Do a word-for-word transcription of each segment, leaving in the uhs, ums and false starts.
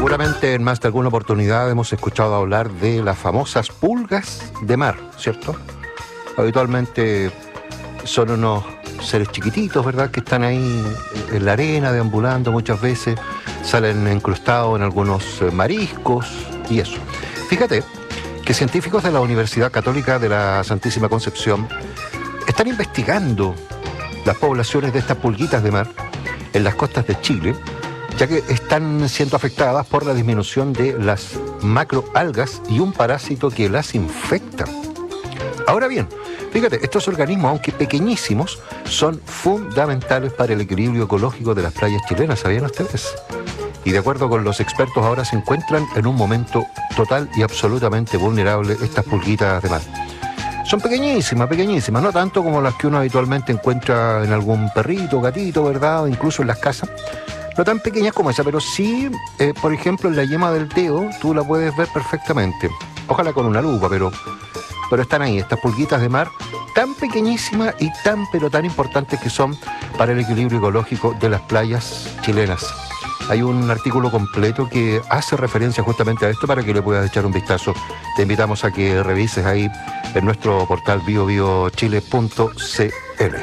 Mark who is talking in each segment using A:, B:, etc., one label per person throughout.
A: Seguramente en más de alguna oportunidad hemos escuchado hablar de las famosas pulgas de mar, ¿cierto? Habitualmente son unos seres chiquititos, ¿verdad?, que están ahí en la arena, deambulando muchas veces, salen incrustados en algunos mariscos y eso. Fíjate que científicos de la Universidad Católica de la Santísima Concepción están investigando las poblaciones de estas pulguitas de mar en las costas de Chile, ya que están siendo afectadas por la disminución de las macroalgas y un parásito que las infecta. Ahora bien, fíjate, estos organismos, aunque pequeñísimos, son fundamentales para el equilibrio ecológico de las playas chilenas, ¿sabían ustedes? Y de acuerdo con los expertos, ahora se encuentran en un momento total y absolutamente vulnerable estas pulguitas de mar. Son pequeñísimas, pequeñísimas, no tanto como las que uno habitualmente encuentra en algún perrito, gatito, ¿verdad?, o incluso en las casas. No tan pequeñas como esa, pero sí, eh, por ejemplo, en la yema del dedo, tú la puedes ver perfectamente. Ojalá con una lupa, pero, pero están ahí, estas pulguitas de mar, tan pequeñísimas y tan, pero tan importantes que son para el equilibrio ecológico de las playas chilenas. Hay un artículo completo que hace referencia justamente a esto para que le puedas echar un vistazo. Te invitamos a que revises ahí en nuestro portal bio bio chile punto c l.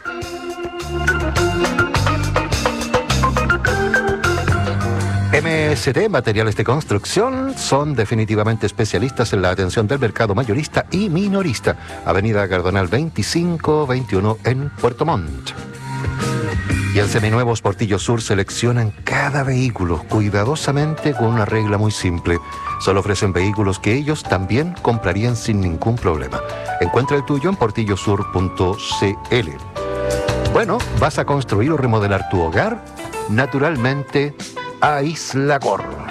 A: M S T, Materiales de Construcción, son definitivamente especialistas en la atención del mercado mayorista y minorista. Avenida Cardonal veinticinco veintiuno en Puerto Montt. Y en Seminuevos Portillo Sur seleccionan cada vehículo cuidadosamente con una regla muy simple. Solo ofrecen vehículos que ellos también comprarían sin ningún problema. Encuentra el tuyo en portillo sur punto c l. Bueno, ¿vas a construir o remodelar tu hogar? Naturalmente, Aislacor.